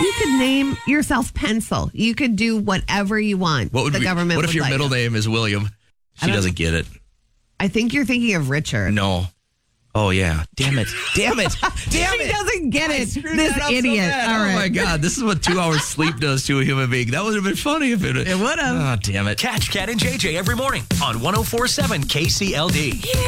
You could name yourself Pencil. You could do whatever you want. What if your middle name is William? She doesn't get it. I think you're thinking of Richard. No. Oh, yeah. Damn it. Damn it. Damn He it. doesn't get it. This idiot. So All right. Oh, my God. This is what 2 hours sleep does to a human being. That would have been funny if it It would have. Oh, damn it. Catch Cat and JJ every morning on 104.7 KCLD.